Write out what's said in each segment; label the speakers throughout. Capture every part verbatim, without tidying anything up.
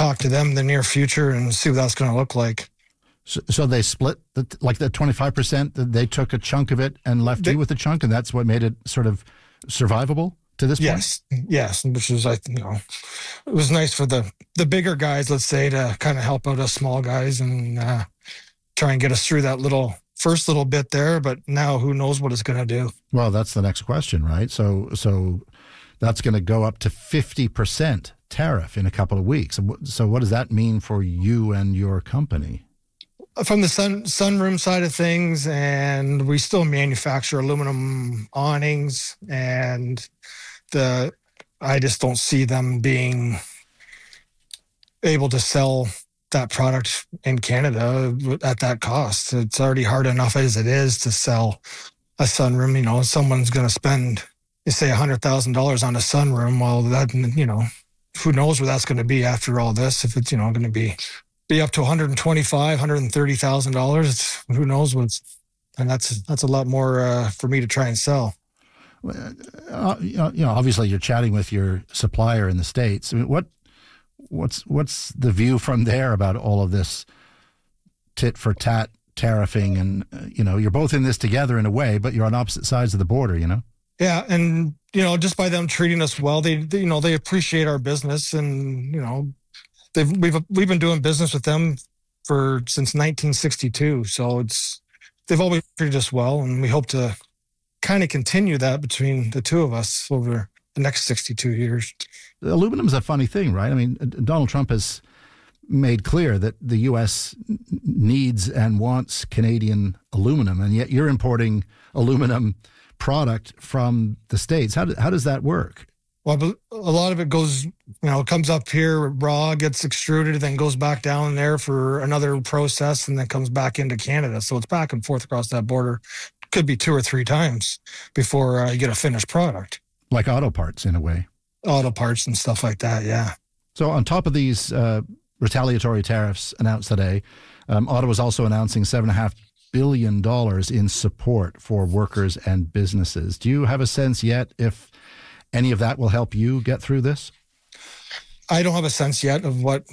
Speaker 1: talk to them in the near future and see what that's going to look like.
Speaker 2: So, so they split, the, like the twenty-five percent, they took a chunk of it and left they, you with a chunk, and that's what made it sort of survivable to this point?
Speaker 1: Yes, yes, which was, I you know, it was nice for the, the bigger guys, let's say, to kind of help out us small guys and uh, try and get us through that little first little bit there, but now who knows what it's going to do.
Speaker 2: Well, that's the next question, right? So, so that's going to go up to fifty percent tariff in a couple of weeks. So what does that mean for you and your company?
Speaker 1: From the sun sunroom side of things, and we still manufacture aluminum awnings, and the I just don't see them being able to sell that product in Canada at that cost. It's already hard enough as it is to sell a sunroom. You know, someone's going to spend, you say, a hundred thousand dollars on a sunroom. Well, that, you know, who knows where that's going to be after all this? If it's, you know, going to be be up to one hundred twenty-five, one hundred thirty thousand dollars. Who knows what's, and that's that's a lot more uh, for me to try and sell.
Speaker 2: Uh, you know, obviously you're chatting with your supplier in the States. I mean, what what's what's the view from there about all of this tit for tat tariffing? And uh, you know, you're both in this together in a way, but you're on opposite sides of the border. You know.
Speaker 1: Yeah, and you know, just by them treating us well, they, they you know they appreciate our business, and you know. They've, we've we've been doing business with them for since nineteen sixty-two, so it's they've always treated us well, and we hope to kind of continue that between the two of us over the next sixty-two years.
Speaker 2: Aluminum is a funny thing, right? I mean, Donald Trump has made clear that the U S needs and wants Canadian aluminum, and yet you're importing aluminum product from the States. How do, how does that work?
Speaker 1: Well, a lot of it goes, you know, comes up here raw, gets extruded, then goes back down there for another process, and then comes back into Canada. So it's back and forth across that border. Could be two or three times before uh, you get a finished product. Like
Speaker 2: auto parts, in a way.
Speaker 1: Auto parts and stuff like that, yeah.
Speaker 2: So on top of these uh, retaliatory tariffs announced today, um, Ottawa's also announcing seven point five billion dollars in support for workers and businesses. Do you have a sense yet if any of that will help you get through this?
Speaker 1: I don't have a sense yet of what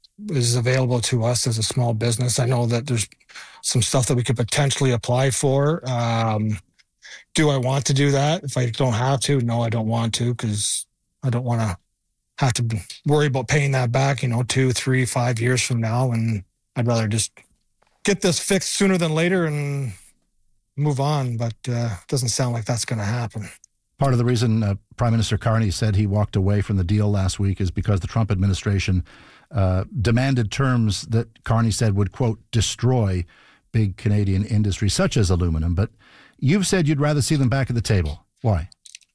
Speaker 1: is available to us as a small business. I know that there's some stuff that we could potentially apply for. Um, do I want to do that? If I don't have to, no, I don't want to, because I don't want to have to worry about paying that back, you know, two, three, five years from now. And I'd rather just get this fixed sooner than later and move on. But uh, it doesn't sound like that's going to happen.
Speaker 2: Part of the reason uh, Prime Minister Carney said he walked away from the deal last week is because the Trump administration uh, demanded terms that Carney said would, quote, destroy big Canadian industries such as aluminum. But you've said you'd rather see them back at the table. Why?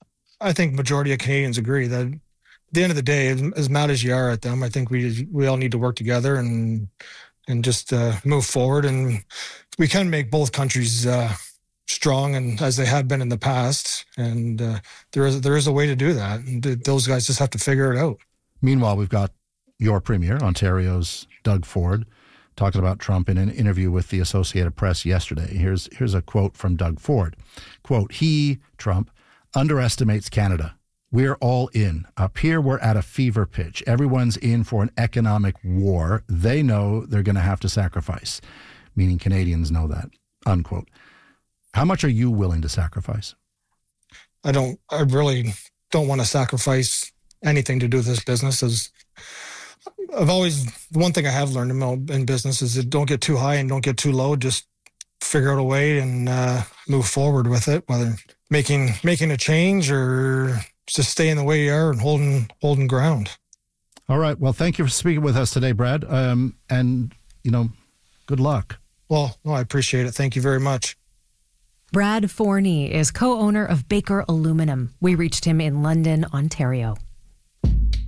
Speaker 1: I think majority of Canadians agree that at the end of the day, as, as mad as you are at them, I think we we all need to work together and and just uh, move forward. And we can make both countries uh, strong, and as they have been in the past, and uh, there is there is a way to do that, and th- those guys just have to figure it out.
Speaker 2: Meanwhile, we've got your Premier, Ontario's Doug Ford, talking about Trump in an interview with the Associated Press yesterday. Here's here's a quote from Doug Ford. Quote, he, Trump, underestimates Canada. We're all in. Up here, we're at a fever pitch. Everyone's in for an economic war. They know they're going to have to sacrifice, meaning Canadians know that, unquote. How much are you willing to sacrifice?
Speaker 1: I don't, I really don't want to sacrifice anything to do with this business. As I've always, the one thing I have learned in, in business is that don't get too high and don't get too low. Just figure out a way and uh, move forward with it, whether making making a change or just staying the way you are and holding holding ground.
Speaker 2: All right. Well, thank you for speaking with us today, Brad. Um, and, you know, good luck.
Speaker 1: Well, no, I appreciate it. Thank you very much.
Speaker 3: Brad Forney is co-owner of Baker Aluminum. We reached him in London, Ontario.